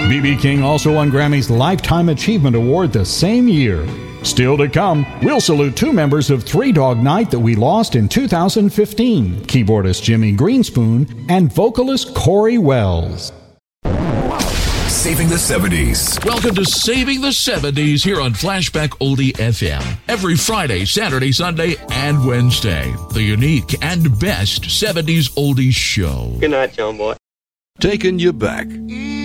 B.B. King also won Grammy's Lifetime Achievement Award the same year. Still to come, we'll salute two members of Three Dog Night that we lost in 2015, keyboardist Jimmy Greenspoon and vocalist Corey Wells. Saving the 70s. Welcome to Saving the 70s here on Flashback Oldie FM. Every Friday, Saturday, Sunday, and Wednesday. The unique and best 70s oldies show. Good night, John Boy. Taking you back.